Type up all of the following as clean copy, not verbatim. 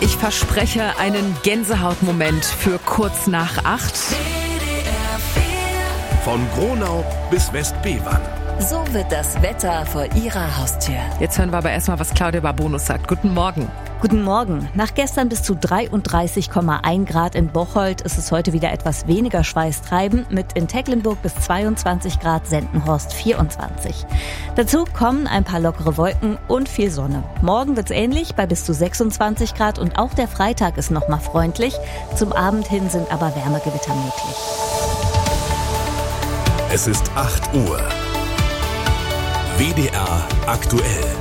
Ich verspreche einen Gänsehautmoment für kurz nach 8. Von Gronau bis Westbevern. So wird das Wetter vor Ihrer Haustür. Jetzt hören wir aber erstmal, was Claudia Barbonus sagt. Guten Morgen. Guten Morgen. Nach gestern bis zu 33,1 Grad in Bocholt ist es heute wieder etwas weniger schweißtreibend mit in Tecklenburg bis 22 Grad, Sendenhorst 24. Dazu kommen ein paar lockere Wolken und viel Sonne. Morgen wird's ähnlich bei bis zu 26 Grad und auch der Freitag ist nochmal freundlich. Zum Abend hin sind aber Wärmegewitter möglich. Es ist 8 Uhr. WDR aktuell.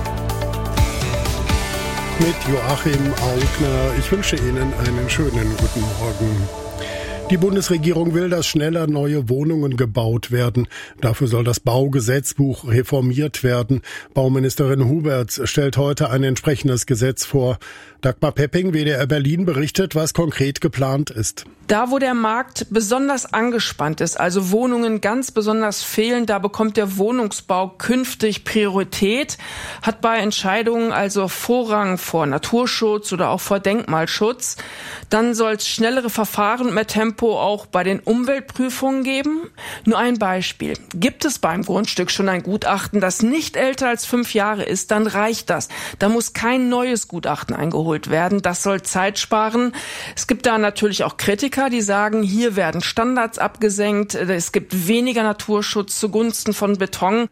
Mit Joachim Augner. Ich wünsche Ihnen einen schönen guten Morgen. Die Bundesregierung will, dass schneller neue Wohnungen gebaut werden. Dafür soll das Baugesetzbuch reformiert werden. Bauministerin Huberts stellt heute ein entsprechendes Gesetz vor. Dagmar Pepping, WDR Berlin, berichtet, was konkret geplant ist. Da, wo der Markt besonders angespannt ist, also Wohnungen ganz besonders fehlen, da bekommt der Wohnungsbau künftig Priorität, hat bei Entscheidungen also Vorrang vor Naturschutz oder auch vor Denkmalschutz. Dann soll es schnellere Verfahren und mehr Tempo auch bei den Umweltprüfungen geben. Nur ein Beispiel. Gibt es beim Grundstück schon ein Gutachten, das nicht älter als 5 Jahre ist, dann reicht das. Da muss kein neues Gutachten eingeholt werden. Das soll Zeit sparen. Es gibt da natürlich auch Kritiker, die sagen, hier werden Standards abgesenkt. Es gibt weniger Naturschutz zugunsten von Beton.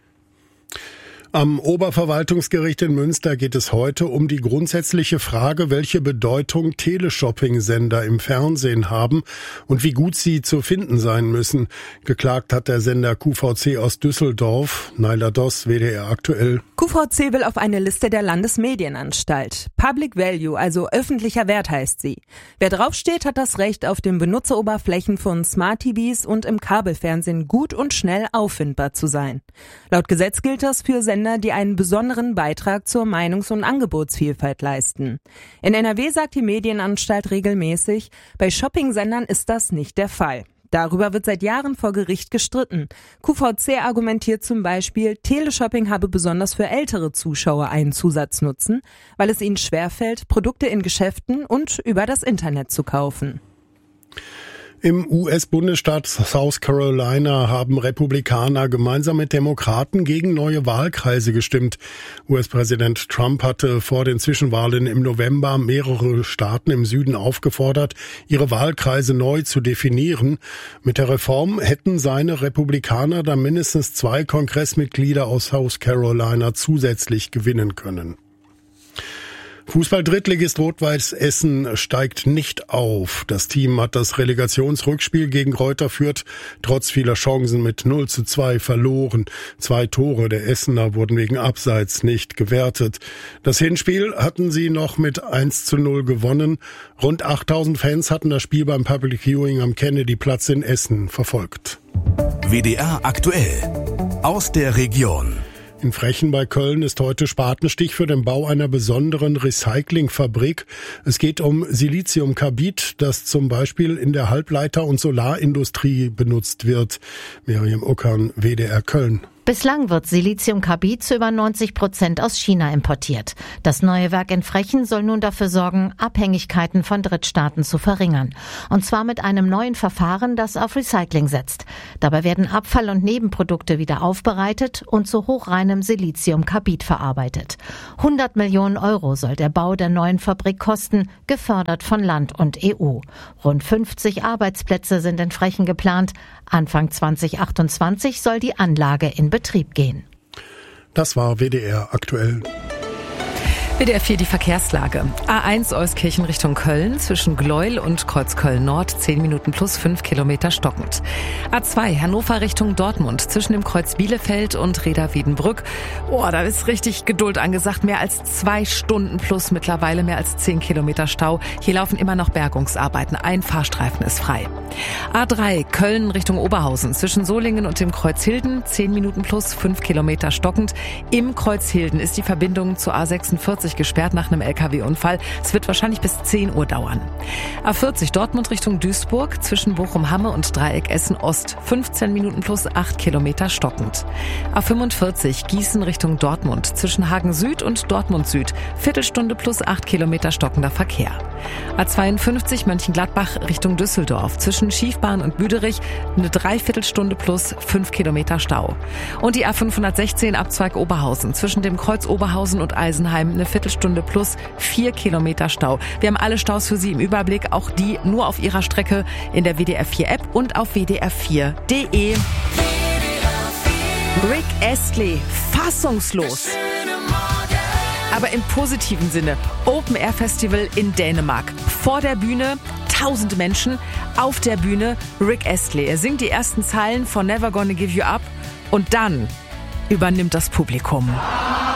Am Oberverwaltungsgericht in Münster geht es heute um die grundsätzliche Frage, welche Bedeutung Teleshopping-Sender im Fernsehen haben und wie gut sie zu finden sein müssen. Geklagt hat der Sender QVC aus Düsseldorf. Naila Doss, WDR aktuell. QVC will auf eine Liste der Landesmedienanstalt. Public Value, also öffentlicher Wert heißt sie. Wer draufsteht, hat das Recht, auf den Benutzeroberflächen von Smart TVs und im Kabelfernsehen gut und schnell auffindbar zu sein. Laut Gesetz gilt das für Sender, die einen besonderen Beitrag zur Meinungs- und Angebotsvielfalt leisten. In NRW sagt die Medienanstalt regelmäßig, bei Shopping-Sendern ist das nicht der Fall. Darüber wird seit Jahren vor Gericht gestritten. QVC argumentiert zum Beispiel, Teleshopping habe besonders für ältere Zuschauer einen Zusatznutzen, weil es ihnen schwerfällt, Produkte in Geschäften und über das Internet zu kaufen. Im US-Bundesstaat South Carolina haben Republikaner gemeinsam mit Demokraten gegen neue Wahlkreise gestimmt. US-Präsident Trump hatte vor den Zwischenwahlen im November mehrere Staaten im Süden aufgefordert, ihre Wahlkreise neu zu definieren. Mit der Reform hätten seine Republikaner dann mindestens 2 Kongressmitglieder aus South Carolina zusätzlich gewinnen können. Fußball-Drittligist Rot-Weiß Essen steigt nicht auf. Das Team hat das Relegationsrückspiel gegen Greuther Fürth trotz vieler Chancen mit 0:2 verloren. 2 Tore der Essener wurden wegen Abseits nicht gewertet. Das Hinspiel hatten sie noch mit 1:0 gewonnen. Rund 8000 Fans hatten das Spiel beim Public Viewing am Kennedy-Platz in Essen verfolgt. WDR aktuell. Aus der Region. In Frechen bei Köln ist heute Spatenstich für den Bau einer besonderen Recyclingfabrik. Es geht um Siliziumkarbid, das zum Beispiel in der Halbleiter- und Solarindustrie benutzt wird. Miriam Uckern, WDR Köln. Bislang wird Siliziumkarbid zu über 90% aus China importiert. Das neue Werk in Frechen soll nun dafür sorgen, Abhängigkeiten von Drittstaaten zu verringern. Und zwar mit einem neuen Verfahren, das auf Recycling setzt. Dabei werden Abfall- und Nebenprodukte wieder aufbereitet und zu hochreinem Siliziumkarbid verarbeitet. 100 Millionen Euro soll der Bau der neuen Fabrik kosten, gefördert von Land und EU. Rund 50 Arbeitsplätze sind in Frechen geplant. Anfang 2028 soll die Anlage in Betrieb gehen. Das war WDR aktuell. WDR 4 die Verkehrslage. A1 Euskirchen Richtung Köln zwischen Gleuel und Kreuzköln-Nord 10 Minuten plus 5 Kilometer stockend. A2 Hannover Richtung Dortmund zwischen dem Kreuz Bielefeld und Reda-Wiedenbrück. Da ist richtig Geduld angesagt. Mehr als 2 Stunden plus mittlerweile mehr als 10 Kilometer Stau. Hier laufen immer noch Bergungsarbeiten. Ein Fahrstreifen ist frei. A3 Köln Richtung Oberhausen zwischen Solingen und dem Kreuz Hilden 10 Minuten plus 5 Kilometer stockend. Im Kreuz Hilden ist die Verbindung zur A46 A49 gesperrt nach einem LKW-Unfall. Es wird wahrscheinlich bis 10 Uhr dauern. A40 Dortmund Richtung Duisburg zwischen Bochum-Hamme und Dreieck Essen-Ost. 15 Minuten plus 8 Kilometer stockend. A45 Gießen Richtung Dortmund zwischen Hagen Süd und Dortmund Süd. Viertelstunde plus 8 Kilometer stockender Verkehr. A52 Mönchengladbach Richtung Düsseldorf zwischen Schiefbahn und Büderich eine Dreiviertelstunde plus 5 Kilometer Stau. Und die A516 Abzweig Oberhausen zwischen dem Kreuz Oberhausen und Eisenheim eine Viertelstunde plus 4 Kilometer Stau. Wir haben alle Staus für Sie im Überblick, auch die nur auf ihrer Strecke in der WDR 4 App und auf wdr4.de. Rick Astley, fassungslos. Aber im positiven Sinne. Open Air Festival in Dänemark. Vor der Bühne 1000 Menschen. Auf der Bühne Rick Astley. Er singt die ersten Zeilen von Never Gonna Give You Up. Und dann übernimmt das Publikum.